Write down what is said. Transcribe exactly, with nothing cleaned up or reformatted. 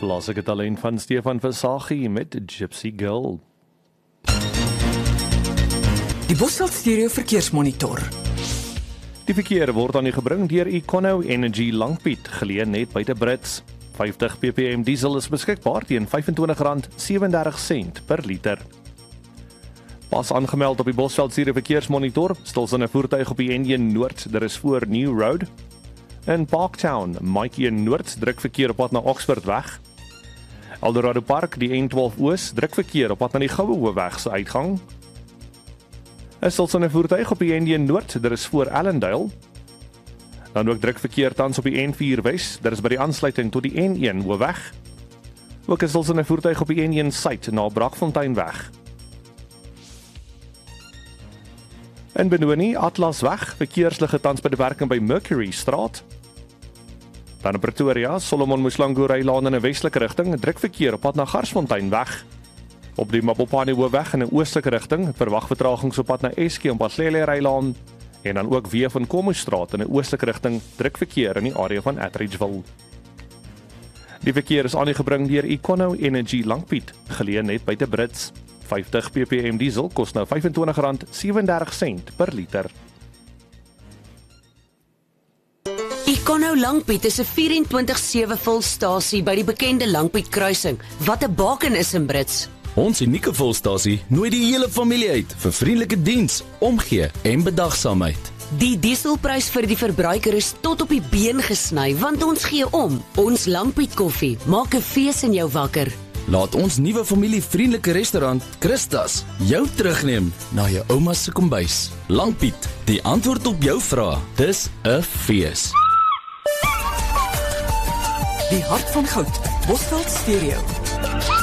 Plaaslike talent van Stefan Versaghi met Gypsy Girl. Die Bosveld Stereo Verkeersmonitor. Die verkeer word aan u gebring deur Econo Energy Langpiet, geleë net buite Brits. vyftig ppm diesel is beskikbaar teen vyf en twintig rand sewendertig sent per liter. Pas aangemeld op die Bosveld Stereo Verkeersmonitor, stilstaan 'n voertuig op die N een Noord, daar is voor New Road. In Parktown, Mykie Noord, druk verkeer op pad na Oxford weg. Eldorado Park, die N twaalf Oos, druk verkeer op pad na die Goue Hoofweg se uitgang. Is stilstaan 'n voertuig op die N een Noord, daar is voor Allendale. Dan ook druk verkeer tans op die N vier Wes, daar is by die aansluiting tot die N een Hoofweg. Ook is stilstaan 'n voertuig op die N een Suid na Brakfonteinweg. In Benoni, Atlasweg, verkeersligte tans by die werking by Mercury Straat. Dan in Pretoria, Solomon Muslango Rylaan in 'n westelike rigting, druk verkeer op pad na Garsfonteinweg. Op die Mabopane Hoofweg in 'n oostelike rigting, verwag vertragings op pad na Eske en Paslele Rylaan, en dan ook weer van Kommerstraat in 'n oostelike rigting, druk verkeer in die area van Atteridgeville. Die verkeer is aan u gebring deur Econo Energy Langpiet, geleë net buite Brits. vyftig ppm diesel kos nou vyf en twintig rand sewendertig sent per liter. Econo Langpiet is 'n vyf en twintig sewe volstasie by die bekende Langpiet kruising, wat 'n baken is in Brits. Ons unieke volstasie nooi die hele familie uit vir vriendelike diens, omgee en bedagsaamheid. Die dieselprys vir die verbruiker is tot op die been gesny, want ons gee om. Ons Langpiet koffie maak 'n fees in jou wakker. Laat ons nuwe familievriendelike restaurant, Christas, jou terugneem na jou ouma se kombuis. Langpiet, die antwoord op jou vrae. Dis 'n fees. Die hart van goud, Bosveld Stereo.